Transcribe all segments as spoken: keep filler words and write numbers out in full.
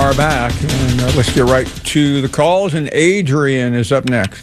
are back, and uh, let's get right to the calls, and Adrian is up next.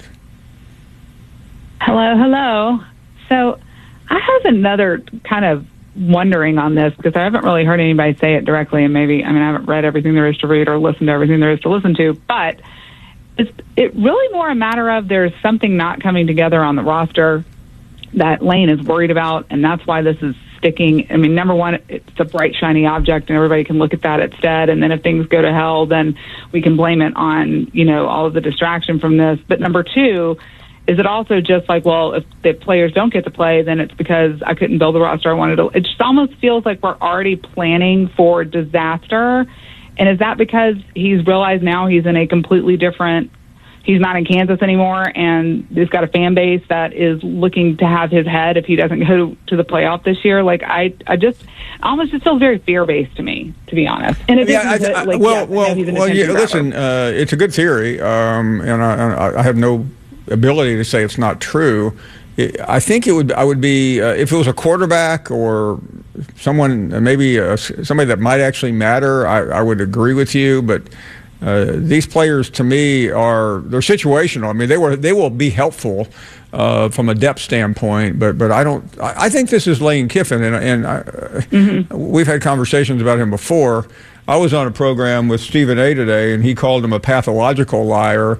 Hello, hello. So I have another kind of wondering on this, because I haven't really heard anybody say it directly, and maybe, I mean, I haven't read everything there is to read or listened to everything there is to listen to, but is it really more a matter of there's something not coming together on the roster that Lane is worried about, and that's why this is sticking? I mean, number one, it's a bright, shiny object, and everybody can look at that instead, and then if things go to hell, then we can blame it on, you know, all of the distraction from this. But number two, is it also just like, well, if the players don't get to play, then it's because I couldn't build the roster I wanted to? It just almost feels like we're already planning for disaster. And is that because he's realized now he's in a completely different, he's not in Kansas anymore, and he's got a fan base that is looking to have his head if he doesn't go to the playoff this year? Like, I, I just almost just feels very fear-based to me, to be honest. And it yeah, is, I, I, like, well, yes, well, well yeah, listen, uh, it's a good theory, um, and I, I have no ability to say it's not true. I think it would. I would be uh, if it was a quarterback or someone, maybe a, somebody that might actually matter. I, I would agree with you, but uh, these players, to me, are they're situational. I mean, they were they will be helpful uh, from a depth standpoint, but but I don't. I, I think this is Lane Kiffin, and and I, mm-hmm. we've had conversations about him before. I was on a program with Stephen A. today, and he called him a pathological liar.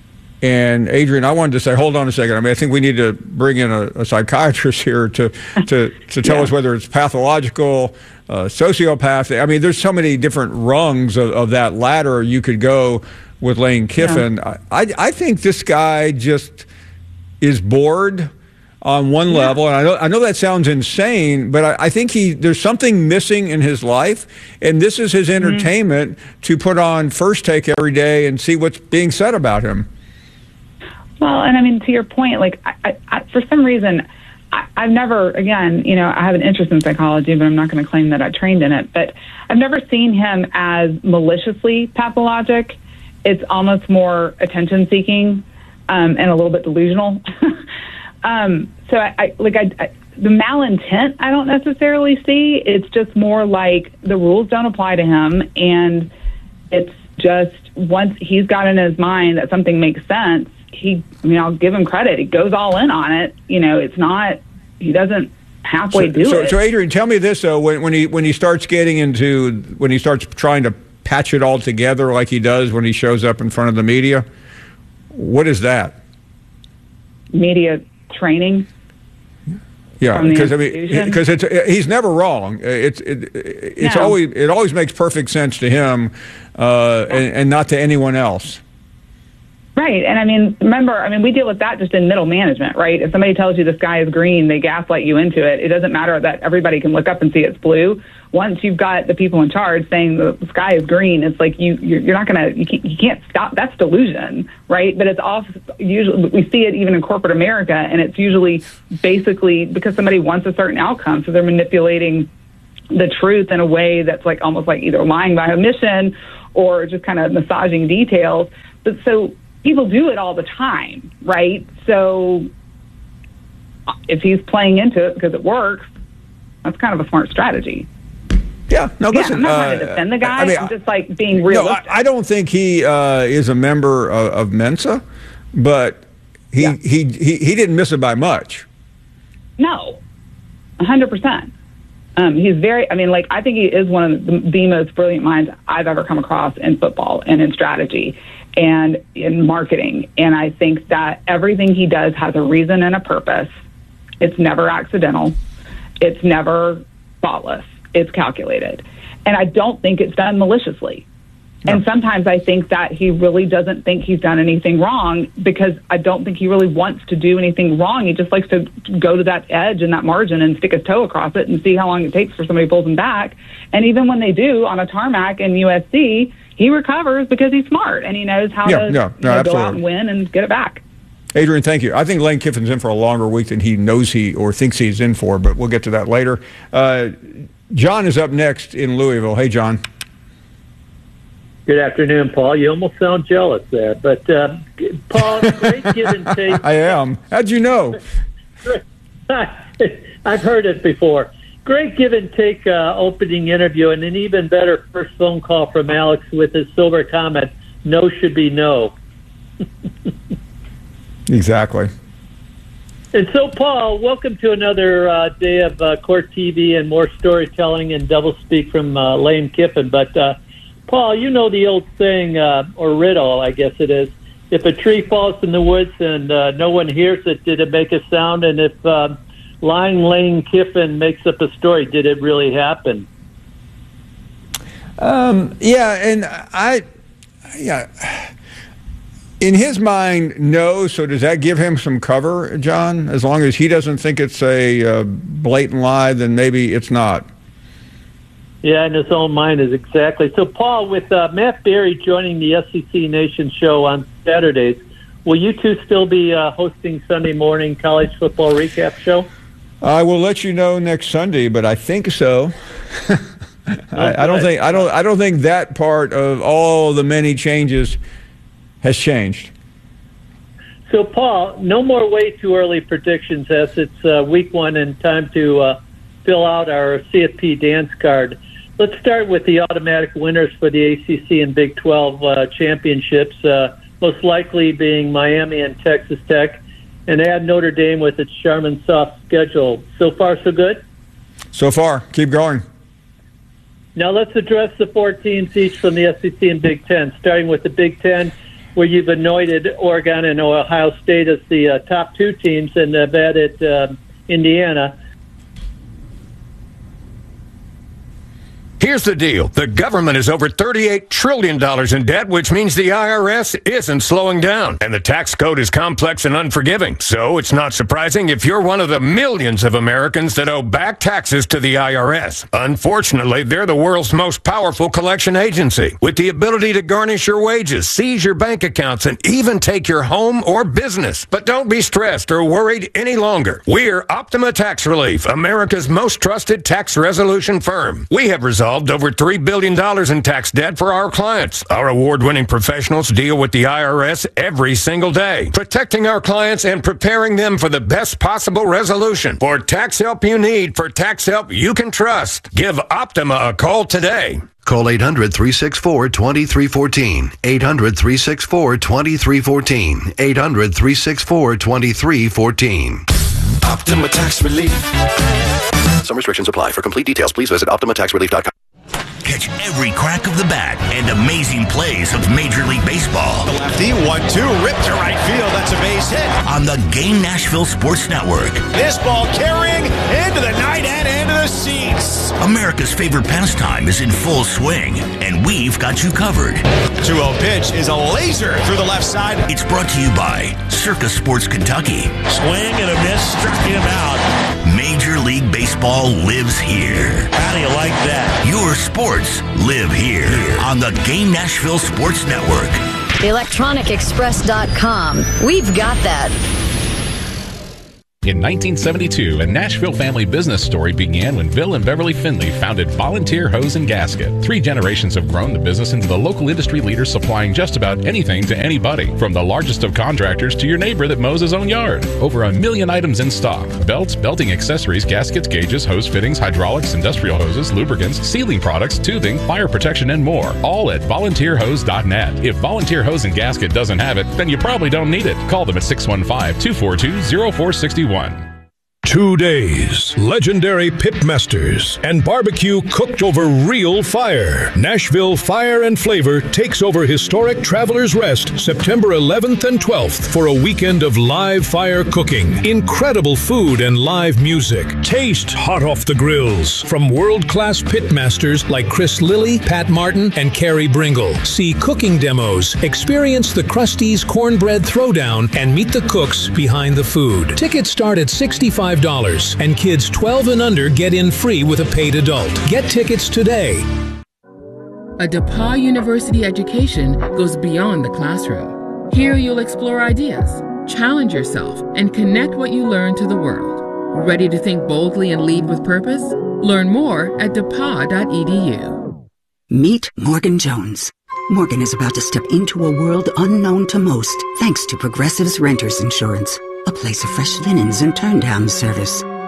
And Adrian, I wanted to say, hold on a second. I mean, I think we need to bring in a, a psychiatrist here to to, to tell yeah. us whether it's pathological, uh, sociopath. I mean, there's so many different rungs of, of that ladder you could go with Lane Kiffin. Yeah. I I think this guy just is bored on one yeah. level, and I know I know that sounds insane, but I, I think he there's something missing in his life, and this is his entertainment mm-hmm. to put on First Take every day and see what's being said about him. Well, and I mean, to your point, like, I, I, for some reason, I, I've never, again, you know, I have an interest in psychology, but I'm not going to claim that I trained in it. But I've never seen him as maliciously pathologic. It's almost more attention-seeking um, and a little bit delusional. um, so, I, I like, I, I, the malintent I don't necessarily see. It's just more like the rules don't apply to him, and it's just once he's got in his mind that something makes sense, he, I mean, I'll give him credit. He goes all in on it. You know, it's not, he doesn't halfway so, do so, it. So, Adrian, tell me this, though, when, when he when he starts getting into, when he starts trying to patch it all together like he does when he shows up in front of the media, what is that? Media training? Yeah, because I mean, because it's he's never wrong. It's it, it's no. always it always makes perfect sense to him, uh, and, and not to anyone else. Right. And I mean, remember, I mean, we deal with that just in middle management, right? If somebody tells you the sky is green, they gaslight you into it. It doesn't matter that everybody can look up and see it's blue. Once you've got the people in charge saying the sky is green, it's like you, you're, you're not going to, you can't, you can't stop. That's delusion, right? But it's also usually, we see it even in corporate America, and it's usually basically because somebody wants a certain outcome. So they're manipulating the truth in a way that's like almost like either lying by omission or just kind of massaging details. But so, people do it all the time, right? So if he's playing into it because it works, that's kind of a smart strategy. Yeah, no, listen. Yeah, I'm not uh, trying to defend the guy. I mean, I'm just like being realistic. No, I, I don't think he uh, is a member of, of Mensa, but he, yeah. he he he didn't miss it by much. No, one hundred percent. Um, he's very, I mean, like, I think he is one of the, the most brilliant minds I've ever come across in football and in strategy and in marketing. And I think that everything he does has a reason and a purpose. It's never accidental. It's never thoughtless. It's calculated. And I don't think it's done maliciously. No. And sometimes I think that he really doesn't think he's done anything wrong because I don't think he really wants to do anything wrong. He just likes to go to that edge and that margin and stick his toe across it and see how long it takes for somebody to pull him back. And even when they do on a tarmac in U S C, he recovers because he's smart and he knows how yeah, to yeah, no, you know, go out and win and get it back. Adrian, thank you. I think Lane Kiffin's in for a longer week than he knows he or thinks he's in for, but we'll get to that later. Uh, John is up next in Louisville. Hey, John. Good afternoon, Paul. You almost sound jealous there. But, uh, Paul, great give and take. I am. How'd you know? I've heard it before. great give and take uh, opening interview, and an even better first phone call from Alex with his silver comment, no should be no. Exactly. And so, Paul, welcome to another uh, day of uh, Court T V and more storytelling and doublespeak from uh, Lane Kiffin. But, uh, Paul, you know the old saying, uh, or riddle, I guess it is, if a tree falls in the woods and uh, no one hears it, did it make a sound? And if uh, lying Lane Kiffin makes up a story, did it really happen? Um, yeah, and I, yeah, in his mind, no. So does that give him some cover, John? As long as he doesn't think it's a uh, blatant lie, then maybe it's not. Yeah, in his own mind is exactly. So, Paul, with uh, Matt Berry joining the S E C Nation show on Saturdays, will you two still be uh, hosting Sunday morning college football recap show? I will let you know next Sunday, but I think so. I, I don't think I don't I don't think that part of all the many changes has changed. So, Paul, no more way too early predictions as it's uh, week one and time to uh, fill out our C F P dance card. Let's start with the automatic winners for the A C C and Big twelve uh, championships, uh, most likely being Miami and Texas Tech, and add Notre Dame with its Charmin soft schedule. So far, so good? So far. Keep going. Now let's address the four teams each from the S E C and Big Ten, starting with the Big Ten, where you've anointed Oregon and Ohio State as the uh, top two teams, and have added uh, Indiana. Here's the deal. The government is over thirty-eight trillion dollars in debt, which means the I R S isn't slowing down. And the tax code is complex and unforgiving. So it's not surprising if you're one of the millions of Americans that owe back taxes to the I R S. Unfortunately, they're the world's most powerful collection agency, with the ability to garnish your wages, seize your bank accounts, and even take your home or business. But don't be stressed or worried any longer. We're Optima Tax Relief, America's most trusted tax resolution firm. We have resolved over three billion dollars in tax debt for our clients. Our award-winning professionals deal with the I R S every single day, protecting our clients and preparing them for the best possible resolution. For tax help you need, for tax help you can trust, give Optima a call today. Call eight hundred, three six four, two three one four. eight hundred, three six four, two three one four. eight hundred, three six four, two three one four. Optima Tax Relief. Some restrictions apply. For complete details, please visit optima tax relief dot com. Catch every crack of the bat and amazing plays of Major League Baseball. The lefty, one two, ripped to right field. That's a base hit. On the Game Nashville Sports Network. This ball carrying into the night and into the seats. America's favorite pastime is in full swing, and we've got you covered. two oh pitch is a laser through the left side. It's brought to you by Circa Sports Kentucky. Swing and a miss, struck him out. Major League Baseball lives here. How do you like that? Your sports live here on the Game Nashville Sports Network. electronic express dot com. We've got that. In nineteen seventy-two, a Nashville family business story began when Bill and Beverly Finley founded Volunteer Hose and Gasket. Three generations have grown the business into the local industry leader, supplying just about anything to anybody, from the largest of contractors to your neighbor that mows his own yard. Over a million items in stock: belts, belting accessories, gaskets, gauges, hose fittings, hydraulics, industrial hoses, lubricants, sealing products, tubing, fire protection, and more. All at volunteer hose dot net. If Volunteer Hose and Gasket doesn't have it, then you probably don't need it. Call them at six one five, two four two, zero four six one. Two days, legendary pitmasters, and barbecue cooked over real fire. Nashville Fire and Flavor takes over historic Travelers Rest September eleventh and twelfth for a weekend of live fire cooking, incredible food, and live music. Taste hot off the grills from world-class pitmasters like Chris Lilly, Pat Martin, and Carrie Bringle. See cooking demos, experience the Krusty's Cornbread Throwdown, and meet the cooks behind the food. Tickets start at sixty-five dollars, and kids twelve and under get in free with a paid adult. Get tickets today. A DePauw University education goes beyond the classroom. Here you'll explore ideas, challenge yourself, and connect what you learn to the world. Ready to think boldly and lead with purpose? Learn more at depaw dot e d u. Meet Morgan Jones. Morgan is about to step into a world unknown to most, thanks to Progressive's Renters Insurance. A place of fresh linens and turn-down service.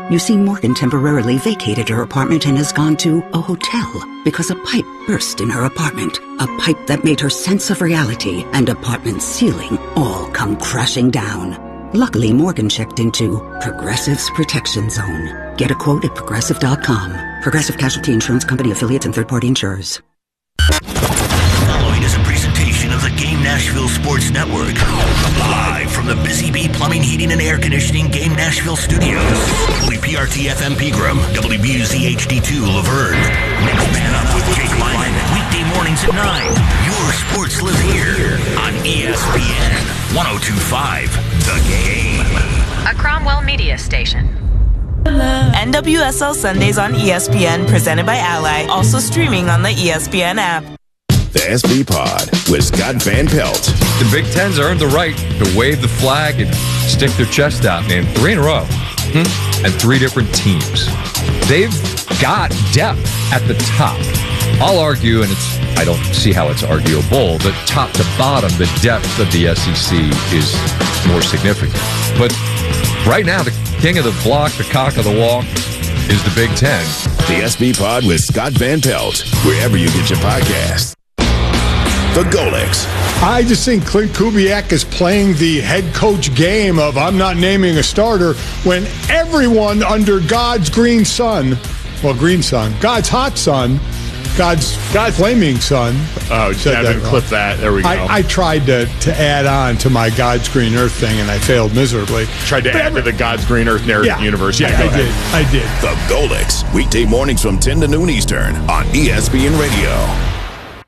You see, Morgan temporarily vacated her apartment and has gone to a hotel because a pipe burst in her apartment. A pipe that made her sense of reality and apartment ceiling all come crashing down. Luckily, Morgan checked into Progressive's Protection Zone. Get a quote at Progressive dot com. Progressive Casualty Insurance Company, affiliates, and third-party insurers. Following is a presentation of the Game Nashville Sports Network. Live from the Busy Bee Plumbing, Heating, and Air Conditioning Game Nashville Studios. W P R T F M Pegram, W B U Z H D two Laverne. Next Man Up with Jake Lyman. Weekday mornings at nine. Your sports live here on E S P N one oh two point five. The Game. A Cromwell Media Station. N W S L Sundays on E S P N, presented by Ally, also streaming on the E S P N app. The S B Pod with Scott Van Pelt. The Big Ten's earned the right to wave the flag and stick their chest out, man. Three in a row. Hmm? And three different teams. They've got depth at the top. I'll argue, and it's I don't see how it's arguable, that top to bottom, the depth of the S E C is more significant. But right now, the king of the block, the cock of the walk, is the Big Ten. The S B Pod with Scott Van Pelt, wherever you get your podcasts. The Golics. I just think Clint Kubiak is playing the head coach game of I'm not naming a starter when everyone under God's green sun, well, green sun, God's hot sun, God's, God's flaming sun. Oh, Devin, clip that. There we go. I, I tried to, to add on to my God's green earth thing, and I failed miserably. Tried to but add every, to the God's green earth narrative yeah, universe. Yeah, yeah I ahead. did. I did. The Golics. Weekday mornings from ten to noon Eastern on E S P N Radio.